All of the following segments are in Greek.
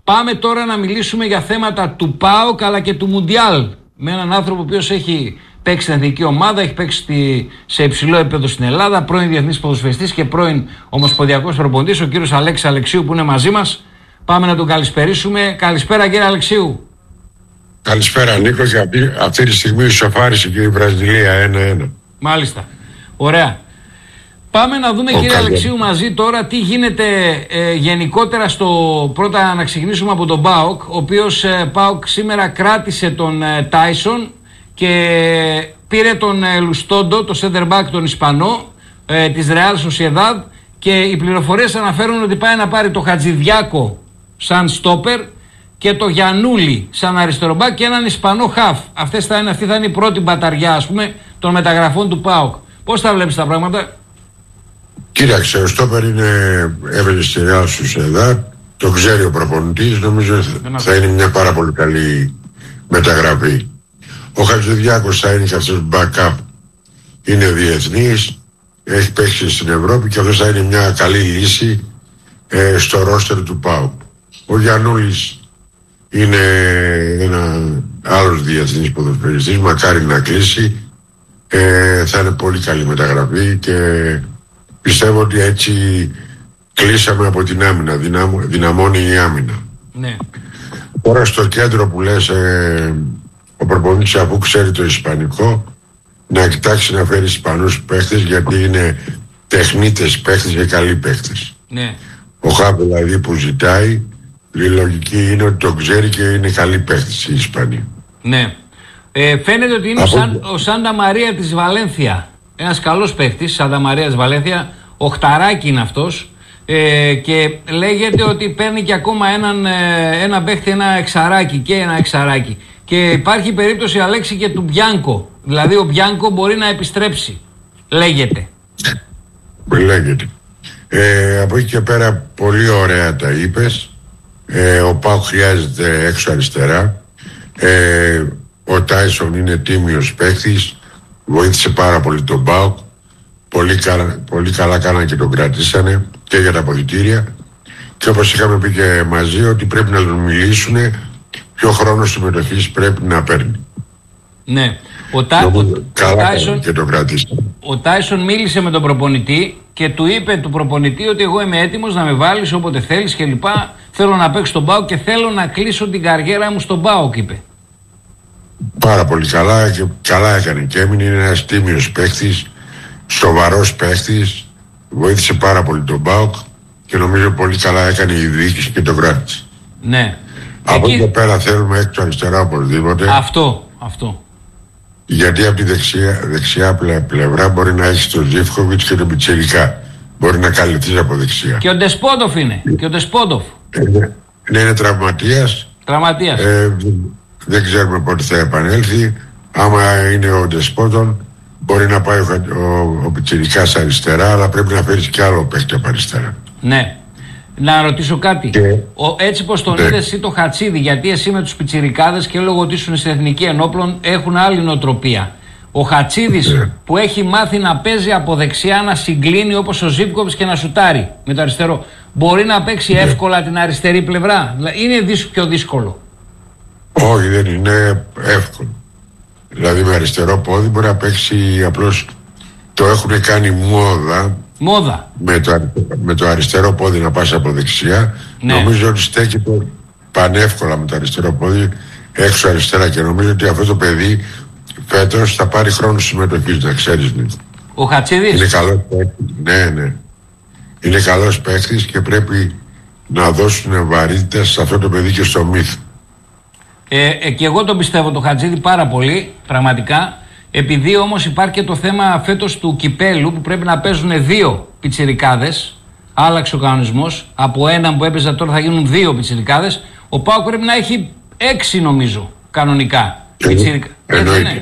Πάμε τώρα να μιλήσουμε για θέματα του ΠΑΟΚ αλλά και του Μουντιάλ. Με έναν άνθρωπο ο οποίος έχει παίξει στην εθνική ομάδα, έχει παίξει σε υψηλό επίπεδο στην Ελλάδα, πρώην διεθνής ποδοσφαιριστής και πρώην ομοσπονδιακός προπονητής, ο κύριος Αλέξης Αλεξίου που είναι μαζί μας. Πάμε να τον καλησπερίσουμε. Καλησπέρα κύριε Αλεξίου. Καλησπέρα Νίκο, για αυτή τη στιγμή ισοφάρισε και η Βραζιλία 1-1. Μάλιστα. Ωραία. Πάμε να δούμε κύριε Αλεξίου μαζί τώρα τι γίνεται γενικότερα πρώτα να ξεκινήσουμε από τον ΠΑΟΚ, ο οποίος ΠΑΟΚ σήμερα κράτησε τον Τάισον και πήρε τον Λουστόντο, το center back τον Ισπανό της Real Sociedad, και οι πληροφορίες αναφέρουν ότι πάει να πάρει το Χατζηδιάκο σαν στόπερ και το Γιαννούλη σαν αριστερομπάκ και έναν Ισπανό χαφ. Αυτή θα είναι η πρώτη μπαταριά, ας πούμε, των μεταγραφών του ΠΑΟΚ. Πώς τα βλέπεις τα πράγματα? Κοίταξε, ο στόπερ έβγαινε στη Real Sociedad, το ξέρει ο προπονητής, νομίζω θα είναι μια πάρα πολύ καλή μεταγραφή. Ο Χατζηδιάκος θα είναι και αυτός backup, είναι διεθνής, έχει παίξει στην Ευρώπη και αυτός θα είναι μια καλή λύση στο ρόστερ του ΠΑΟΚ. Ο Γιαννούλης είναι ένα άλλος διεθνής ποδοσφαιριστής, μακάρι να κλείσει, θα είναι πολύ καλή μεταγραφή και πιστεύω ότι έτσι κλείσαμε από την άμυνα, δυναμώνει η άμυνα. Ναι. Τώρα στο κέντρο που λες, ο προπονητής αφού ξέρει το ισπανικό, να κοιτάξει να φέρει Ισπανούς παίχτες, γιατί είναι τεχνίτες παίχτες και καλοί παίχτες. Ναι. Ο Χάπ δηλαδή που ζητάει, η λογική είναι ότι το ξέρει και είναι καλοί παίχτες οι Ισπανοί. Ναι. Φαίνεται ότι είναι ο Σάντα Μαρία της Βαλένθια. Ένας καλός παίχτης, Σάντα Μαρία της Βαλένθια. Οχταράκι είναι αυτός. Και λέγεται ότι παίρνει και ακόμα ένα παίχτη, ένα εξαράκι. Και υπάρχει περίπτωση, Αλέξη, και του Μπιάνκο. Δηλαδή ο Μπιάνκο μπορεί να επιστρέψει. Λέγεται. Από εκεί και πέρα πολύ ωραία τα είπες. Ο ΠΑΟΚ χρειάζεται έξω αριστερά. Ο Τάισον είναι τίμιος παίχτης, βοήθησε πάρα πολύ τον ΠΑΟΚ. Πολύ καλά κάνανε και τον κρατήσανε και για τα αποδυτήρια. Και όπως είχαμε πει και μαζί, ότι πρέπει να τον μιλήσουν ποιο χρόνο συμμετοχής πρέπει να παίρνει. Ναι. Ο Τάισον μίλησε με τον προπονητή και του είπε του προπονητή ότι εγώ είμαι έτοιμος να με βάλεις όποτε θέλεις και λοιπά. Θέλω να παίξω στον ΠΑΟΚ και θέλω να κλείσω την καριέρα μου στον ΠΑΟΚ, είπε. Πάρα πολύ καλά και καλά έκανε και έμεινε. Είναι ένας τίμιος παίχτης, σοβαρός παίχτης, βοήθησε πάρα πολύ τον ΠΑΟΚ και νομίζω πολύ καλά έκανε η διοίκηση και το κράτησε. Ναι. Από εκεί πέρα θέλουμε έξω αριστερά οπωσδήποτε. Αυτό. Γιατί από τη δεξιά πλευρά μπορεί να έχει τον Ζίβκοβιτς και τον Πιτσιρικά. Μπορεί να καλυφθεί από δεξιά. Και ο Ντεσπόντοφ είναι. Είναι τραυματίας. Δεν ξέρουμε πότε θα επανέλθει. Άμα είναι ο Ντεσπόντον, μπορεί να πάει ο Πιτσιρικάς αριστερά, αλλά πρέπει να φέρει και άλλο παίχτη από αριστερά. Ναι. Να ρωτήσω κάτι. Έτσι πως τον είδες εσύ το Χατσίδη, γιατί εσύ με τους πιτσιρικάδες και λόγω ότι ήσουν στην Εθνική Ενόπλων έχουν άλλη νοοτροπία. Ο Χατσίδης που έχει μάθει να παίζει από δεξιά, να συγκλίνει όπως ο Ζίβκοβιτς και να σουτάρει με το αριστερό, μπορεί να παίξει εύκολα την αριστερή πλευρά? Είναι πιο δύσκολο? Όχι, δεν είναι εύκολο. Δηλαδή με αριστερό πόδι μπορεί να παίξει, απλώς το έχουν κάνει μόδα. Με το αριστερό πόδι να πας από δεξιά. Ναι. Νομίζω ότι στέκεται πανεύκολα με το αριστερό πόδι έξω αριστερά και νομίζω ότι αυτό το παιδί φέτος θα πάρει χρόνο συμμετοχής, να ξέρεις. Ο Χατσίδης είναι καλός παίκτης. Ναι. Είναι καλός παίκτης και πρέπει να δώσουν βαρύτητα σε αυτό το παιδί και στο μύθο. Και εγώ τον πιστεύω το Χατζίδη πάρα πολύ, πραγματικά. Επειδή όμως υπάρχει και το θέμα φέτος του κυπέλου που πρέπει να παίζουν δύο πιτσιρικάδες. Άλλαξε ο κανονισμός. Από έναν που έπαιζε τώρα θα γίνουν δύο πιτσιρικάδες. Ο ΠΑΟΚ πρέπει να έχει 6 νομίζω κανονικά. Εννοείται.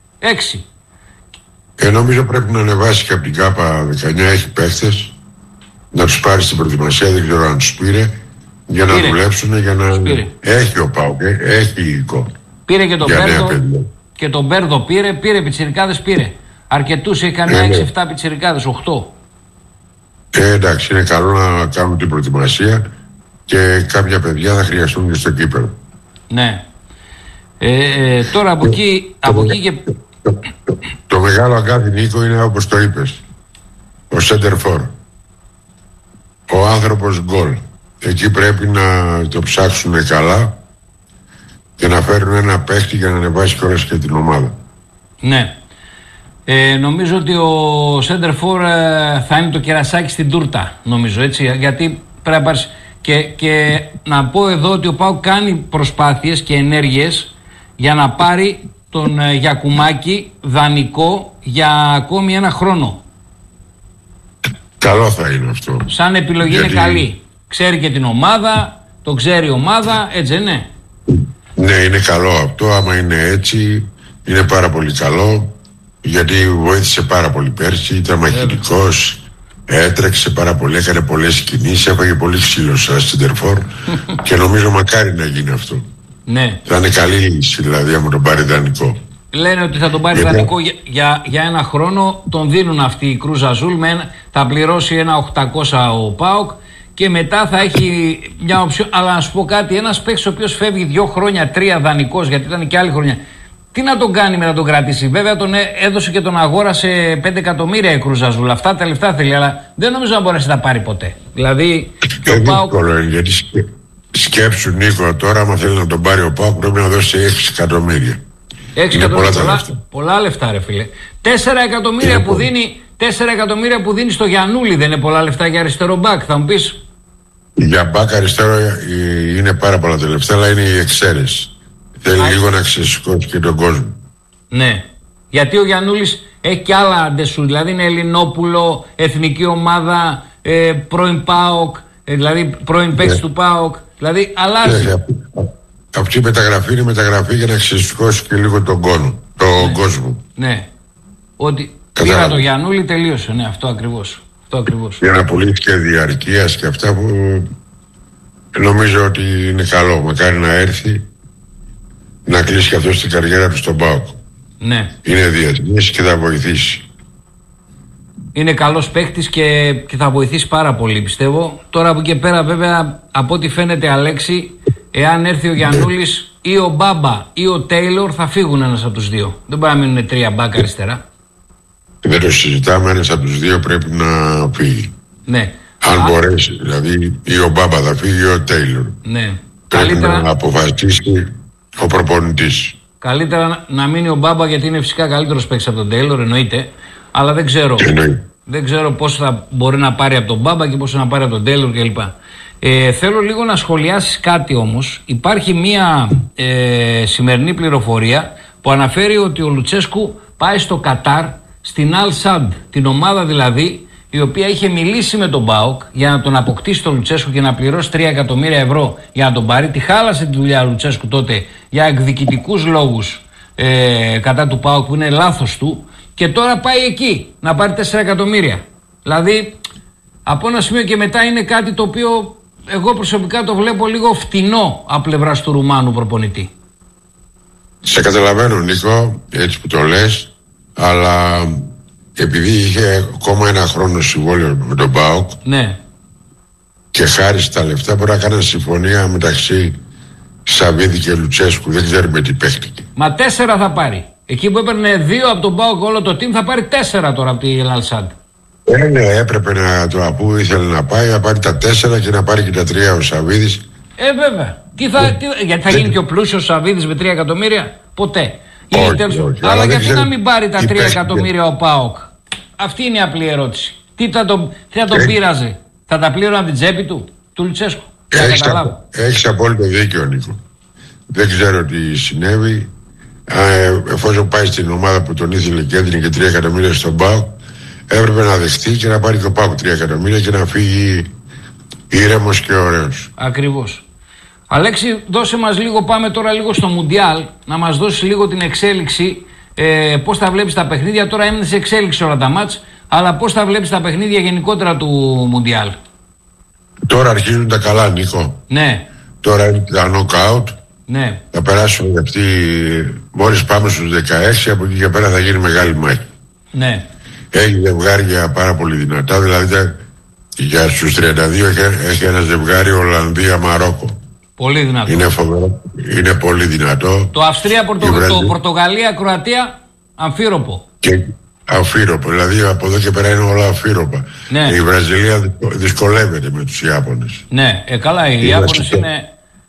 6. Νομίζω πρέπει να ανεβάσει και από την ΚΑΠΑ 19, έχει παίχτες. Να τους πάρει στην προετοιμασία, δεν ξέρω αν τους πήρε. Για να δουλέψουν, για να. Έχει ο ΠΑΟΚ, έχει υλικό. Πήρε και τον Μπέρδο. Και τον Μπέρδο πήρε πιτσιρικάδες, πήρε. Αρκετούς, έχει κανένα 6-7 πιτσιρικάδες, 8. Εντάξει, είναι καλό να κάνουν την προετοιμασία και κάποια παιδιά θα χρειαστούν και στο κύπελλο. Ναι. Τώρα από εκεί και... Το μεγάλο αγκάθι, Νίκο, είναι όπως το είπες, ο Σέντερφορ, ο άνθρωπος γκολ. Εκεί πρέπει να το ψάξουν καλά και να φέρουν ένα παίχτη για να ανεβάσει κιόλας και την ομάδα. Ναι. Νομίζω ότι ο Σέντερφορ θα είναι το κερασάκι στην τούρτα, νομίζω, έτσι, γιατί πρέπει να πάρεις... Και να πω εδώ ότι ο ΠΑΟΚ κάνει προσπάθειες και ενέργειες για να πάρει τον Γιακουμάκη δανεικό για ακόμη ένα χρόνο. Καλό θα είναι αυτό. Σαν επιλογή είναι καλή. Ξέρει και την ομάδα, το ξέρει η ομάδα, έτσι ναι. Ναι, είναι καλό αυτό. Άμα είναι έτσι, είναι πάρα πολύ καλό. Γιατί βοήθησε πάρα πολύ πέρσι, ήταν μαχητικός. Έτρεξε πάρα πολύ, έκανε πολλές κινήσεις, έφαγε πολύ ξύλο σαν Σέντερφορ και νομίζω μακάρι να γίνει αυτό. Ναι. Θα είναι καλή λύση, δηλαδή, άμα τον πάρει δανεικό. Λένε ότι θα τον πάρει δανεικό για ένα χρόνο, τον δίνουν αυτοί οι Κρούζ Αζούλ, θα πληρώσει ένα 800 ο ΠΑΟΚ και μετά θα έχει μια οψιόν. Αλλά να σου πω κάτι, ένας παίκτης ο οποίος φεύγει 2 χρόνια, 3 δανεικός, γιατί ήταν και άλλη χρονιά. Τι να τον κάνει με να τον κρατήσει? Βέβαια τον έδωσε και τον αγόρασε 5 εκατομμύρια η Κρούζ Αζούλ. Αυτά τα λεφτά θέλει, αλλά δεν νομίζω να μπορέσει να τα πάρει ποτέ. Δηλαδή. Δύσκολο είναι, γιατί σκέψου, Νίκο, τώρα, άμα θέλει να τον πάρει ο ΠΑΟΚ, πρέπει να δώσει 6 εκατομμύρια. 6 εκατομμύρια. Πολλά λεφτά, ρε φίλε. 4 εκατομμύρια που δίνει. 4 εκατομμύρια που δίνει στο Γιαννούλη δεν είναι πολλά λεφτά για αριστερό μπακ, θα μου πεις? Για μπακ αριστερό είναι πάρα πολλά τα λεφτά, αλλά είναι η εξαίρεση. Θέλει λίγο να ξεσηκώσει και τον κόσμο. Ναι. Γιατί ο Γιαννούλης έχει και άλλα αντεσού. Δηλαδή είναι Ελληνόπουλο, εθνική ομάδα, πρώην ΠΑΟΚ, δηλαδή πρώην παίκτης του ΠΑΟΚ. Δηλαδή αλλάζει. Αυτή η μεταγραφή είναι μεταγραφή για να ξεσηκώσει και λίγο τον κόσμο. Ναι. Ότι πήρα το Γιαννούλη, τελείωσε. Ναι, αυτό ακριβώς. Για να πουλήσει και διαρκείας και αυτά που νομίζω ότι είναι καλό. Μακάρι να έρθει να κλείσει και αυτό την καριέρα του στον ΠΑΟΚ. Ναι. Είναι διεθνής και θα βοηθήσει. Είναι καλός παίκτης και θα βοηθήσει πάρα πολύ, πιστεύω. Τώρα από εκεί και πέρα, βέβαια, από ό,τι φαίνεται, Αλέξη, εάν έρθει ο Γιαννούλης ή ο Μπάμπα ή ο Τέιλορ, θα φύγουν ένας από τους δύο. Δεν μπορεί να μείνουν 3 μπακ αριστερά. Δεν το συζητάμε, ένας από τους δύο πρέπει να φύγει. Ναι. Αν μπορέσει, δηλαδή, ή ο Μπάμπα θα φύγει ή ο Τέιλορ. Ναι. Πρέπει καλύτερα να αποφασίσει ο προπονητής. Καλύτερα να μείνει ο Μπάμπα, γιατί είναι φυσικά καλύτερος παίκτης από τον Τέιλορ, εννοείται. Αλλά δεν ξέρω. Δεν ξέρω πώς θα μπορεί να πάρει από τον Μπάμπα και πώς να πάρει από τον Τέιλορ κλπ. Θέλω λίγο να σχολιάσεις κάτι όμως. Υπάρχει μία σημερινή πληροφορία που αναφέρει ότι ο Λουτσέσκου πάει στο Κατάρ, στην Αλ Σαντ, την ομάδα δηλαδή η οποία είχε μιλήσει με τον ΠΑΟΚ για να τον αποκτήσει τον Λουτσέσκου και να πληρώσει 3 εκατομμύρια ευρώ για να τον πάρει. Τη χάλασε τη δουλειά ο Λουτσέσκου τότε για εκδικητικούς λόγους κατά του ΠΑΟΚ, που είναι λάθος του, και τώρα πάει εκεί να πάρει 4 εκατομμύρια. Δηλαδή από ένα σημείο και μετά είναι κάτι το οποίο εγώ προσωπικά το βλέπω λίγο φτηνό από πλευράς του Ρουμάνου προπονητή. Σε καταλαβαίνω, Νίκο, έτσι που το λες, αλλά επειδή είχε ακόμα ένα χρόνο συμβόλαιο με τον ΠΑΟΚ, ναι, και χάρη στα λεφτά μπορεί να κάνει συμφωνία μεταξύ Σαββίδη και Λουτσέσκου, δεν ξέρουμε τι παίχτηκε. Μα 4 θα πάρει. Εκεί που έπαιρνε 2 από τον ΠΑΟΚ όλο το team, θα πάρει 4 τώρα από την Αλσάντ. Ναι, έπρεπε να το, αφού ήθελε να πάει, να πάρει τα 4 και να πάρει και τα 3 ο Σαββίδης. Βέβαια. Γιατί θα γίνει πιο πλούσιος ο Σαββίδης με 3 εκατομμύρια? Ποτέ. Όχι, αλλά γιατί να μην πάρει τα 3 εκατομμύρια ο ΠΑΟΚ? Αυτή είναι η απλή ερώτηση. Τι θα τον πείραζε? Θα τα πλήρωνε από την τσέπη του Λουτσέσκου? Έχεις απόλυτο δίκιο, Νίκο. Δεν ξέρω τι συνέβη. Εφόσον πάει στην ομάδα που τον ήθελε και έδινε και 3 εκατομμύρια στον ΠΑΟΚ, έπρεπε να δεχτεί και να πάρει και ο ΠΑΟΚ 3 εκατομμύρια και να φύγει ήρεμος και ωραίος. Ακριβώς. Αλέξη, δώσε μας λίγο, πάμε τώρα λίγο στο Μουντιάλ, να μας δώσει λίγο την εξέλιξη, πώς θα βλέπεις τα παιχνίδια. Τώρα έμεινε σε εξέλιξη όλα τα μάτς, αλλά πώς θα βλέπεις τα παιχνίδια γενικότερα του Μουντιάλ? Τώρα αρχίζουν τα καλά, Νίκο. Ναι. Τώρα είναι τα knockout. Ναι. Θα περάσουν αυτοί, μόλις πάμε στους 16, από εκεί και πέρα θα γίνει μεγάλη μάχη. Ναι. Έχει ζευγάρια πάρα πολύ δυνατά, δηλαδή Για στους 32 έχει ένα ζευγάρι Ολλανδία-Μαρόκο. Πολύ δυνατό. Είναι φοβερό. Είναι πολύ δυνατό. Το Πορτογαλία-Κροατία αμφίροπο. Και αμφίροπο. Δηλαδή από εδώ και πέρα είναι όλα αμφίροπα. Ναι. Η Βραζιλία δυσκολεύεται με τους Ιάπωνες. Ναι, καλά, οι Ιάπωνες είναι...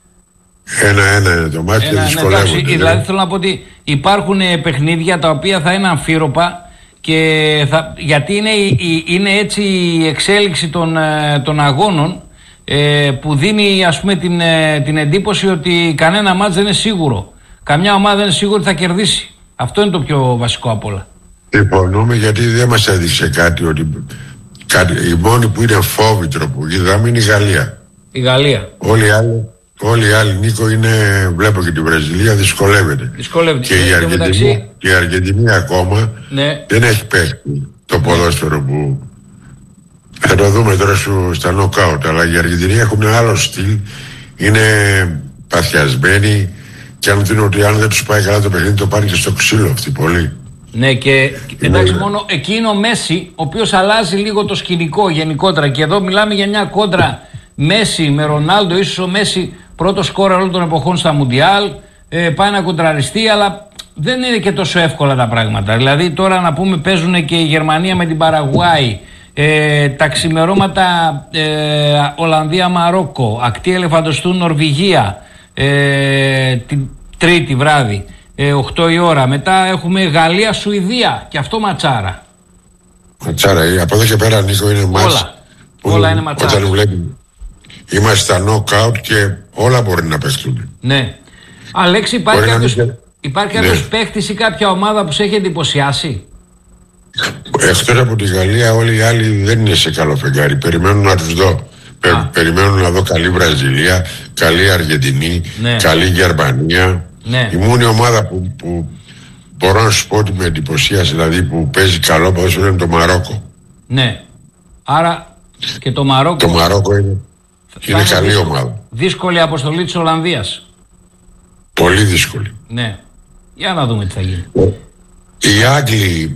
1-1 είναι το μάτι και δυσκολεύονται. Δηλαδή θέλω να πω ότι υπάρχουν παιχνίδια τα οποία θα είναι αμφίροπα και γιατί είναι έτσι η εξέλιξη των αγώνων που δίνει, ας πούμε, την εντύπωση ότι κανένα μάτς δεν είναι σίγουρο. Καμιά ομάδα δεν είναι σίγουρη ότι θα κερδίσει. Αυτό είναι το πιο βασικό απ' όλα. Υπονοούμε γιατί δεν μας έδειξε κάτι ότι η μόνη που είναι φόβητρο που είδαμε είναι η Γαλλία. Η Γαλλία. Όλοι οι άλλοι, Νίκο, βλέπω και τη Βραζιλία δυσκολεύεται. Και η Αργεντινή ακόμα δεν έχει παίξει το ποδόσφαιρο που θα το δούμε τώρα στα νοκάουτ. Αλλά οι Αργεντινοί έχουν άλλο στυλ, είναι παθιασμένοι και αν δίνουν ότι αν δεν τους πάει καλά το παιχνίδι το πάνε και στο ξύλο αυτοί πολύ. Ναι, και εντάξει, μόνο εκεί είναι ο Μέση, ο οποίος αλλάζει λίγο το σκηνικό γενικότερα. Και εδώ μιλάμε για μια κόντρα Μέση με Ρονάλντο, ίσως ο Μέση πρώτο σκόρερ όλων των εποχών στα Μουντιάλ, πάει να κοντραριστεί, αλλά δεν είναι και τόσο εύκολα τα πράγματα. Δηλαδή τώρα να πούμε παίζουν και η Γερμανία με την Παραγουάη, τα ξημερώματα Ολλανδία-Μαρόκο, ακτή Ελεφαντοστού Νορβηγία, την Τρίτη βράδυ, 8 η ώρα. Μετά έχουμε Γαλλία-Σουηδία και αυτό ματσάρα. Ματσάρα, από εδώ και πέρα, Νίκο, είναι μάτς. Όλα είναι ματσάρα. Όταν βλέπουμε, είμαστε στα knockout και όλα μπορεί να παιχτούν. Ναι. Αλέξη, υπάρχει κάποιος παίχτης ή κάποια ομάδα που σε έχει εντυπωσιάσει? Εκτός από τη Γαλλία, όλοι οι άλλοι δεν είναι σε καλό φεγγάρι. Περιμένουν να τους δω. Περιμένουν να δω καλή Βραζιλία, καλή Αργεντινή, καλή Γερμανία. Ναι. Η μόνη ομάδα που μπορώ να σου πω ότι με εντυπωσίασε, δηλαδή που παίζει καλό ποδόσφαιρο, είναι το Μαρόκο. Ναι. Άρα και το Μαρόκο. Το Μαρόκο είναι καλή ομάδα. Δύσκολη αποστολή της Ολλανδίας. Πολύ δύσκολη. Ναι. Για να δούμε τι θα γίνει. Οι Άγγλοι,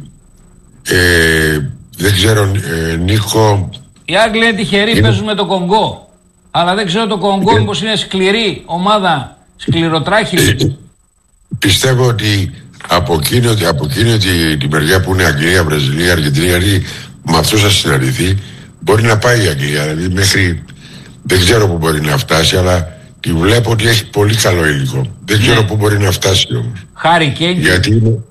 δεν ξέρω, Νίκο. Οι Άγγλοι είναι τυχεροί, παίζουν με το Κονγκό. Αλλά δεν ξέρω το Κονγκό μήπως είναι σκληρή ομάδα, σκληροτράχυλη. Πιστεύω ότι από εκείνη τη μεριά που είναι Αγγλία, Βραζιλία, Αργεντινή, γιατί με αυτούς θα συναντηθεί, μπορεί να πάει η Αγγλία. Δηλαδή μέχρι, δεν ξέρω πού μπορεί να φτάσει, αλλά τη βλέπω ότι έχει πολύ καλό υλικό. Δεν ξέρω πού μπορεί να φτάσει όμως. Χάρη και γιατί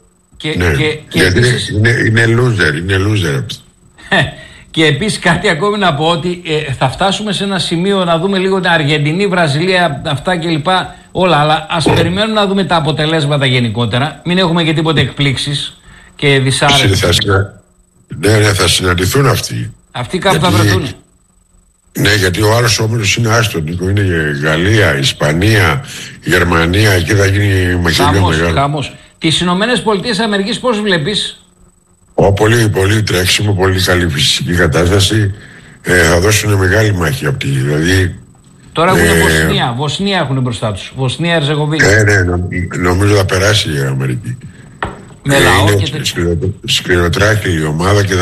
γιατί επίσης... είναι loser. Και επίσης κάτι ακόμη να πω, ότι θα φτάσουμε σε ένα σημείο να δούμε λίγο την Αργεντινή, Βραζιλία, αυτά κλπ. Όλα, αλλά ας περιμένουμε να δούμε τα αποτελέσματα γενικότερα. Μην έχουμε και τίποτε εκπλήξεις και δυσάρεστες. Ναι, θα συναντηθούν αυτοί. Αυτοί κάπου θα βρεθούν. Ναι, γιατί ο άλλος όμιλος είναι άστον, Νίκο. Είναι Γαλλία, Ισπανία, Γερμανία, εκεί θα γίνει μαχαίρι μεγάλο. Χαμός. Τις Ηνωμένες Πολιτείες Αμερικής πώς βλέπεις? Πολύ τρέξιμο, πολύ καλή φυσική κατάσταση. Θα δώσουν μεγάλη μάχη από τη. Δηλαδή, τώρα έχουν Βοσνία έχουν μπροστά τους. Βοσνία, Ερζεγοβίνη. Ναι, νομίζω θα περάσει η Αμερική. Με λαό και σκληροτράχυλη η ομάδα και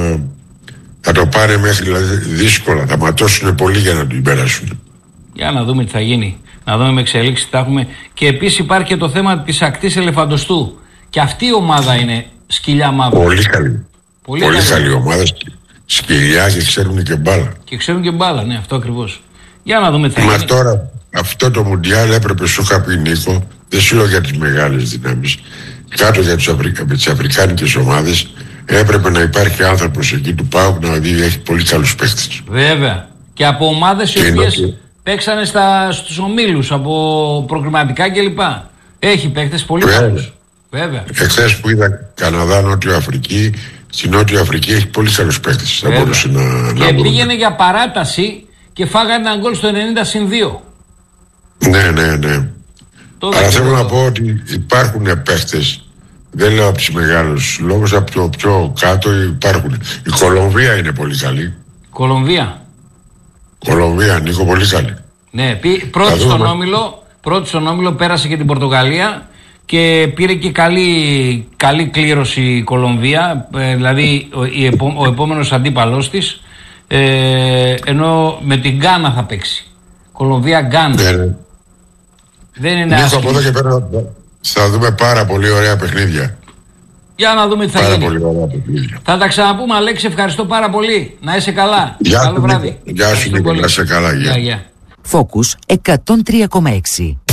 θα το πάρει μέχρι, δηλαδή, δύσκολα. Θα ματώσουν πολύ για να την περάσουν. Για να δούμε τι θα γίνει. Να δούμε με εξελίξεις τι θα έχουμε. Και επίσης υπάρχει και το θέμα της ακτής Ελεφαντοστού. Και αυτή η ομάδα είναι σκυλιά μαύρα. Πολύ καλή. Πολύ καλή ομάδα. Σκυλιά και ξέρουν και μπάλα. Και ξέρουν και μπάλα, ναι, αυτό ακριβώς. Για να δούμε τι θα γίνει. Μα τώρα αυτό το Μουντιάλ έπρεπε, σου είχα πει, Νίκο, δεν σου λέω για τις μεγάλες δυνάμεις. Κάτω για τις αφρικάνικες ομάδες έπρεπε να υπάρχει άνθρωπος εκεί του ΠΑΟΚ να δει, έχει πολύ καλούς παίκτες. Βέβαια. Και από ομάδες οι οποίες παίξανε στους ομίλους, από προκριματικά κλπ. Έχει παίκτες πολύ καλούς. Βέβαια. Εχθές που είδα Καναδά, Νότιο Αφρική, στη Νότιο Αφρική έχει πολύ καλούς παίκτες. Θα μπορούσε και πήγαινε για παράταση και φάγανε έναν γκολ στο 90-2. Ναι. Αλλά θέλω να πω ότι υπάρχουν παίκτες. Δεν λέω από τους μεγάλους λόγους, από το πιο κάτω υπάρχουν. Η Κολομβία είναι πολύ καλή. Κολομβία, Νίκο, πολύ καλή. Ναι, πρώτη στον όμιλο, πέρασε και την Πορτογαλία και πήρε και καλή κλήρωση η Κολομβία, δηλαδή ο επόμενος αντίπαλός της. Ενώ με την Γκάνα θα παίξει. Κολομβία-Γκάνα. Δεν είναι άσχημο. Από εδώ και πέρα θα δούμε πάρα πολύ ωραία παιχνίδια. Για να δούμε τι θα γίνει. Πολύ ωραία παιχνίδια. Θα τα ξαναπούμε, Αλέξη. Ευχαριστώ πάρα πολύ. Να είσαι καλά. Καλό βράδυ. Γεια σου, Νίκο. Να είσαι καλά. Γεια. Focus 103,6.